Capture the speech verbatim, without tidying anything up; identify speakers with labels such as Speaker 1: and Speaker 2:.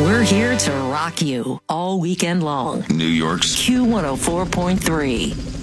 Speaker 1: We're here to rock you all weekend long.
Speaker 2: New York's
Speaker 1: Q one oh four point three.